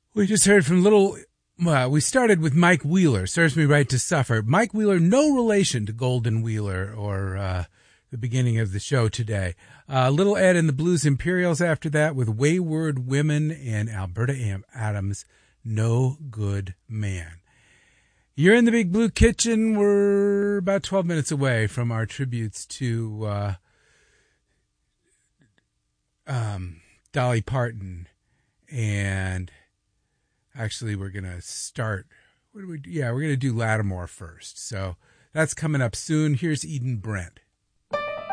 We just heard from we started with Mike Wheeler, Serves Me Right to Suffer. Mike Wheeler, no relation to Golden Wheeler or the beginning of the show today. Little Ed and the Blues Imperials after that with Wayward Women and Alberta Adams, No Good Man. You're in the Big Blue Kitchen. We're about 12 minutes away from our tributes to Dolly Parton. And actually, we're going to start. We're going to do Lattimore first. So that's coming up soon. Here's Eden Brent.